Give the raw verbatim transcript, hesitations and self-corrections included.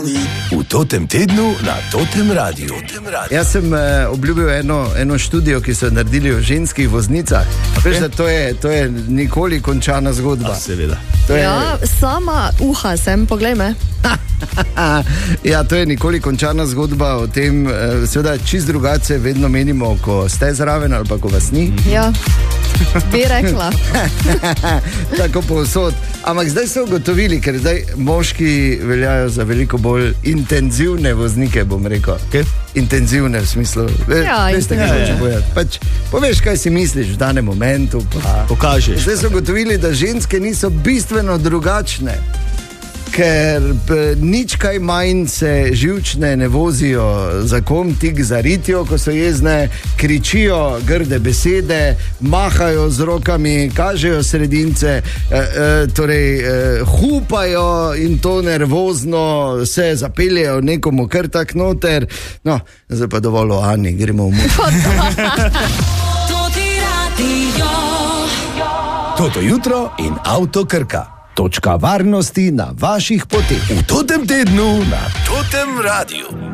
V Totem tednu na Totem Radiu. Jaz sem uh, obljubil eno, eno študijo, ki so naredili o ženskih voznicah. Veš, da to je, to je nikoli končana zgodba. A, seveda. To je... Ja, sama uha sem, poglej me. Ja, to je nikoli končana zgodba o tem, uh, seveda čist drugače vedno menimo, ko ste zraven ali pa ko vas ni. Ja, bi rekla. Tako povsod. Ampak zdaj so ugotovili, ker zdaj moški veljajo za veliko bolj intenzivne voznike, bom rekel. Okay. Intenzivne v smislu. Ja, veste, kaj hoče povedati. Pač poveš, kaj si misliš v danem momentu. Pa pokažeš. Zdaj so ugotovili, da ženske niso bistveno drugačne. Ker p, nič kaj manj se živčne ne vozijo za kom, tik za ritjo, ko so jezne, kričijo grde besede, mahajo z rokami, kažejo sredince, e, e, torej e, hupajo in to nervozno se zapeljejo nekomu kar tak noter. No, zdaj pa dovolj o Ani, gremo v moč. Toto jutro in Avto Krka. Točka varnosti na vaših poteh. V Totem tednu na Totem Radiu.